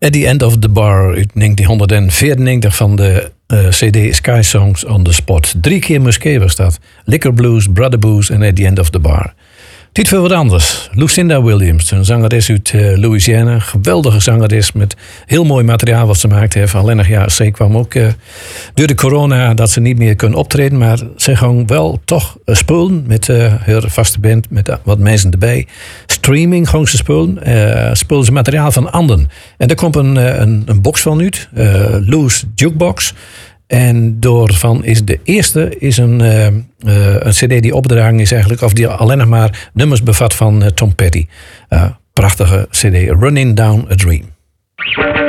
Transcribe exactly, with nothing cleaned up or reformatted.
At the End of the Bar uit negentien vierennegentig van de uh, C D Sky Songs on the Spot. Drie keer Musquet was dat. Liquor Blues, Brother Blues en At the End of the Bar. Dit veel wat anders. Lucinda Williams, een zangeres uit uh, Louisiana. Geweldige zangeres met heel mooi materiaal wat ze maakt heeft. Alleen nog ja, ze kwam ook uh, door de corona dat ze niet meer kunnen optreden. Maar ze gaan wel toch uh, spelen met uh, haar vaste band. Met uh, wat mensen erbij. Streaming gaan ze spelen. Uh, spelen ze materiaal van anderen. En daar komt een, uh, een, een box van uit. Uh, Loose Jukebox. En doorvan is de eerste is een, uh, uh, een cd die opgedragen is eigenlijk, of die alleen nog maar nummers bevat van uh, Tom Petty. Uh, prachtige cd, Running Down a Dream.